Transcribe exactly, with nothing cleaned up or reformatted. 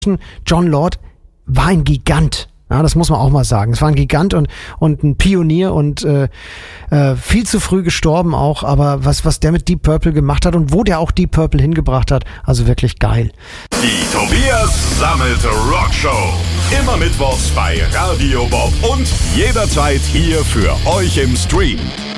Jon Lord war ein Gigant. Ja, das muss man auch mal sagen. Es war ein Gigant und, und ein Pionier und äh, äh, viel zu früh gestorben auch. Aber was, was der mit Deep Purple gemacht hat und wo der auch Deep Purple hingebracht hat, also wirklich geil. Die Tobias Sammelte Rockshow. Immer mittwochs bei Radio Bob und jederzeit hier für euch im Stream.